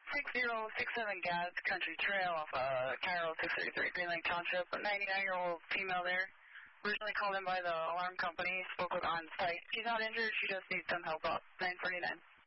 6067 Gads Country Trail off Cairo 633 Green Lake Township. A 99-year-old female there. Originally called in by the alarm company. Spoke with on site. She's not injured. She just needs some help out. 949.